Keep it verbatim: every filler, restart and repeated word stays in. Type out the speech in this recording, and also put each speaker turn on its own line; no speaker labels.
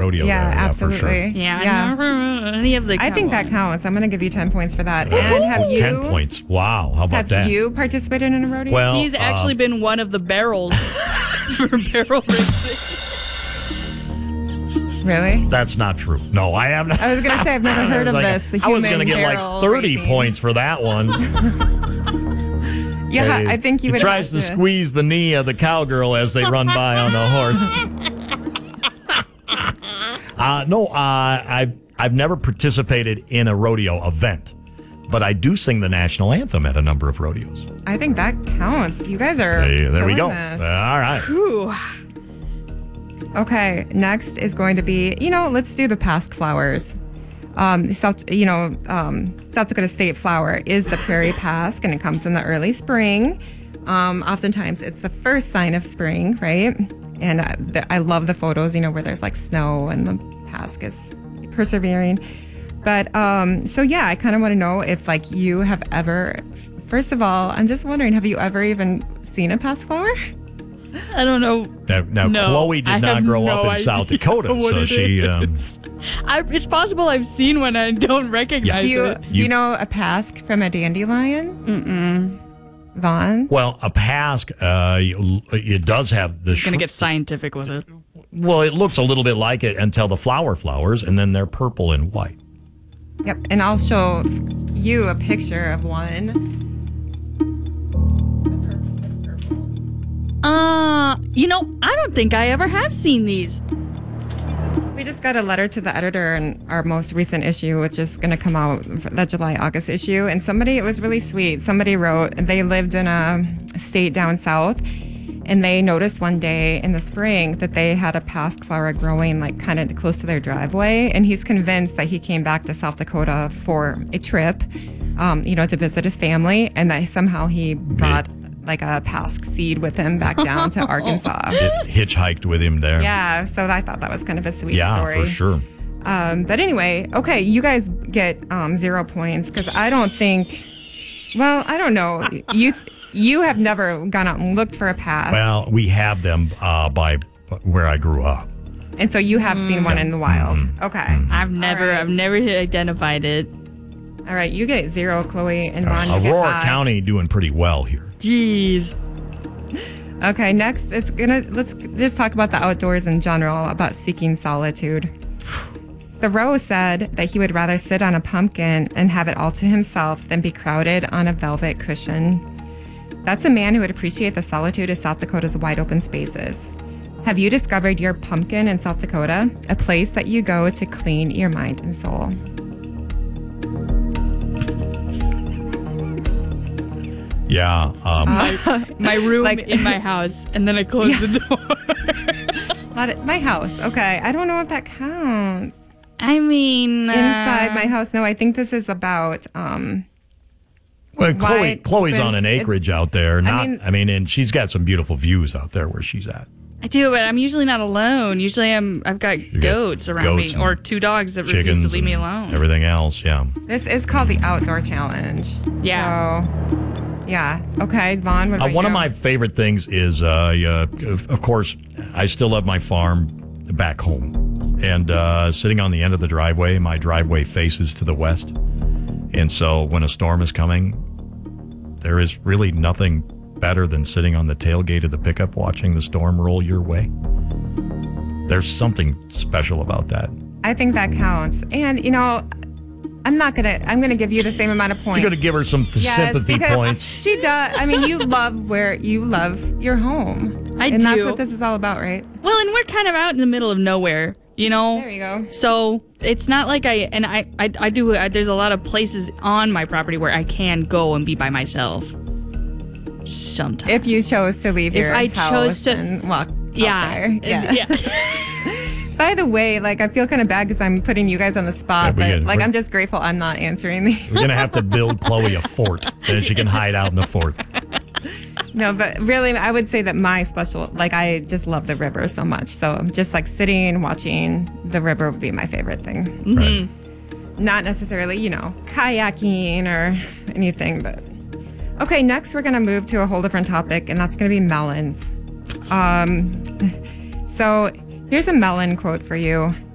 rodeo.
Yeah,
there.
absolutely.
Yeah, for sure.
Yeah,
Yeah.
I never remember any of the
I think that
cowboys.
counts. I'm going to give you ten points for that. And have
Oh,
you
ten points. Wow. How about
have
that?
you participated in a rodeo?
Well,
He's actually
uh,
been one of the barrels for barrel racing.
Really?
that's not true. No, I have not.
I was going to say I've never heard
I
of
was like,
this. The
I was
human
gonna get like
barrel
thirty
racing.
points for that one.
Yeah,
Hey,
I think you
he
would
tries
have
to squeeze the knee of the cowgirl as they run by on the horse. uh, no, uh, I've, I've never participated in a rodeo event, but I do sing the national anthem at a number of rodeos.
I think that counts. You guys are.
Hey, there we
killing
go.
this.
Uh, all right.
Ooh.
Okay, next is going to be, you know, let's do the past flowers. Um, South, you know, um, South Dakota state flower is the prairie pasque, and it comes in the early spring. Um, oftentimes, it's the first sign of spring, right? And uh, the, I love the photos, you know, where there's like snow and the pasque is persevering. But um, so yeah, I kind of want to know if like you have ever. First of all, I'm just wondering, have you ever even seen a pasque flower?
I don't know.
Now, now
No,
Chloe did
I
not
have
grow
no
up in
idea
South Dakota,
what
so
it
she. Um,
I, it's possible I've seen one I don't recognize
Do you
it.
do you know a pasque from a dandelion? Mm-mm. Vaughn?
well, a pasque, uh, it does have the.
I'm gonna
sh-
get scientific with it.
Well, it looks a little bit like it until the flower flowers, and then they're purple and white.
Yep, and I'll show you a picture of one.
Uh, you know, I don't think I ever have seen these.
We just got a letter to the editor in our most recent issue, which is going to come out for the July August issue. And somebody, it was really sweet. Somebody wrote, they lived in a state down south, and they noticed one day in the spring that they had a pasque flower growing like kind of close to their driveway. And he's convinced that he came back to South Dakota for a trip, um, you know, to visit his family, and that somehow he brought like a pasque seed with him back down to Arkansas.
It hitchhiked with him there.
Yeah, so I thought that was kind of a sweet
Yeah,
story.
for sure.
Um, but anyway, okay, you guys get um, zero points because I don't think. Well, I don't know. You you have never gone out and looked for a path,
Well, we have them uh, by where I grew up.
and so you have seen one in the wild. Okay,
I've never,
right.
I've never identified it.
all right. You get zero, Chloe, and Vaughn. you get
Aurora
five.
County doing pretty well here.
Jeez.
Okay, next it's gonna let's just talk about the outdoors in general, about seeking solitude. Thoreau said that he would rather sit on a pumpkin and have it all to himself than be crowded on a velvet cushion. That's a man who would appreciate the solitude of South Dakota's wide open spaces. Have you discovered your pumpkin in South Dakota, a place that you go to clean your mind and soul?
Yeah. Um,
My room
Like-
in my house, and then I close the door.
Not my house. Okay, I don't know if that counts.
I mean, uh,
Inside my house. No, I think this is about um
well, Chloe,
why-
Chloe's on an
it's-
acreage out there. Not, I
mean-
mean, and she's got some beautiful views out there where she's at.
I do, but I'm usually not alone. Usually, I'm I've got
got
goats around
goats
me,
and
or two dogs that refuse
Chickens
to leave me
and
alone.
Everything else, yeah.
This is called the Outdoor Challenge.
Yeah.
So, yeah. Okay, Vaughn, what
Uh,
about
one
you?
of my favorite things is, uh, uh, of of course, I still love my farm back home. And uh, sitting on the end of the driveway, my driveway faces to the west. And so when a storm is coming, there is really nothing better than sitting on the tailgate of the pickup watching the storm roll your way. There's something special about that.
I think that counts. And, you know, I'm not going to, I'm going to give you the same amount of points.
You're going to give her some th-
Yes,
sympathy
because
points.
She does. I mean, you love where you love your home.
I
and that's
do.
what this is all about, right?
Well, and we're kind of out in the middle of nowhere, you know.
There you go.
So it's not like I and I I, I do. I, there's a lot of places on my property where I can go and be by myself. Sometimes.
If you chose to leave
If
your
I
house
chose to-
and walk
yeah.
out there.
and-
Yeah.
yeah.
By the way, like, I feel kind of bad because I'm putting you guys on the spot,
Yeah, we
but
get-
like,
we're-
I'm just grateful I'm not answering these.
We're going to have to build Chloe a fort, and she can hide out in the fort.
No, but really, I would say that my special, like, I just love the river so much. So just like sitting, watching the river would be my favorite thing.
Right.
Not necessarily, you know, kayaking or anything, but. Okay, next we're going to move to a whole different topic, and that's going to be melons. Um, so here's a melon quote for you.